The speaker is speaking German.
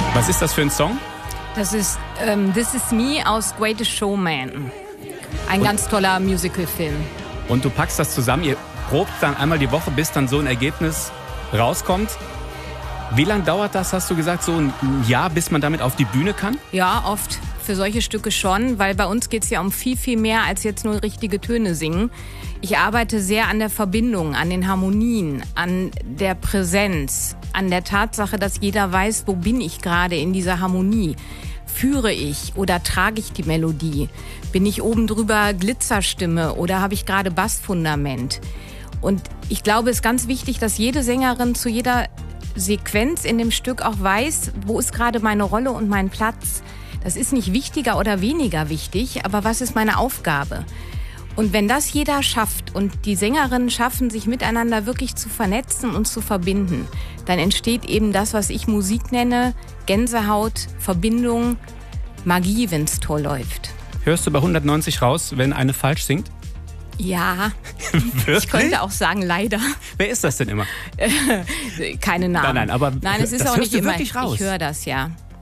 Was ist das für ein Song? Das ist This Is Me aus Greatest Showman. Ein ganz toller Musicalfilm. Und du packst das zusammen, ihr probt dann einmal die Woche, bis dann so ein Ergebnis rauskommt. Wie lange dauert das, hast du gesagt, so ein Jahr, bis man damit auf die Bühne kann? Ja, oft. Für solche Stücke schon, weil bei uns geht es ja um viel, viel mehr als jetzt nur richtige Töne singen. Ich arbeite sehr an der Verbindung, an den Harmonien, an der Präsenz, an der Tatsache, dass jeder weiß, wo bin ich gerade in dieser Harmonie. Führe ich oder trage ich die Melodie? Bin ich oben drüber Glitzerstimme oder habe ich gerade Bassfundament? Und ich glaube, es ist ganz wichtig, dass jede Sängerin zu jeder Sequenz in dem Stück auch weiß, wo ist gerade meine Rolle und mein Platz. Das ist nicht wichtiger oder weniger wichtig, aber was ist meine Aufgabe? Und wenn das jeder schafft und die Sängerinnen schaffen, sich miteinander wirklich zu vernetzen und zu verbinden, dann entsteht eben das, was ich Musik nenne, Gänsehaut, Verbindung, Magie, wenn es toll läuft. Hörst du bei 190 raus, wenn eine falsch singt? Ja, Wirklich? ich könnte auch sagen, leider. Wer ist das denn immer? Keine Namen. Nein, aber Nein, es ist das auch hörst nicht du immer. wirklich raus? Ich höre das, ja.